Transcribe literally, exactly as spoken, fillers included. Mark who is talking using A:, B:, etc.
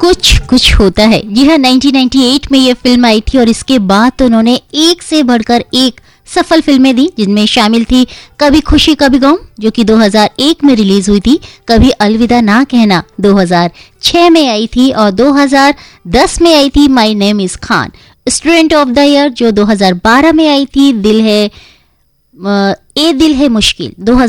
A: कुछ कुछ होता है। जी हाँ, नाइनटीन नाइंटी एट में ये फिल्म आई थी और इसके बाद तो उन्होंने एक से बढ़कर एक सफल फिल्में दी, जिनमें शामिल थी कभी खुशी कभी गम जो कि दो हज़ार एक में रिलीज हुई थी, कभी अलविदा ना कहना दो हज़ार छह में आई थी और दो हज़ार दस में आई थी my name is Khan, student of the year जो दो हज़ार बारह में आई थी, दिल है ए दिल है मुश्किल दो